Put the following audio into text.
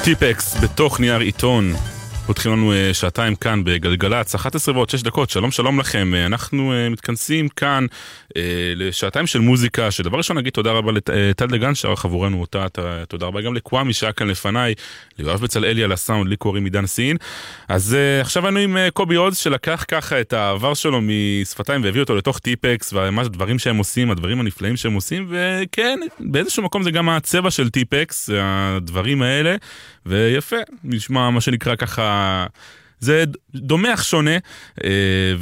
טיפקס בתוך נייר עיתון. פותחים לנו שעתיים כאן בגלגלץ, 11:06. שלום לכם. אנחנו מתכנסים כאן לשעתיים של מוזיקה, שדבר ראשון נגיד תודה רבה לטל דגן שערך עבורנו אותה, תודה רבה גם לקוואמי שהיה כאן לפניי, ליואב בצלאלי על הסאונד, לי קוראים עידן סין. אז עכשיו היינו עם קובי עוז שלקח ככה את העבר שלו משפתיים והביא אותו לתוך טיפקס, ומה הדברים שהם עושים, הדברים הנפלאים שהם עושים, וכן, באיזשהו מקום זה גם הצבע של טיפקס, הדברים האלה, ויפה, נשמע מה שנקרא ככה, זה דומח שונה,